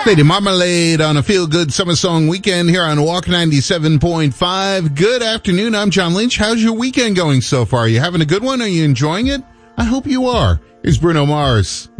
Lady Marmalade on a feel-good summer song weekend here on Walk 97.5. Good afternoon. I'm John Lynch. How's your weekend going so far? Are you having a good one? Are you enjoying it? I hope you are. Here's Bruno Mars.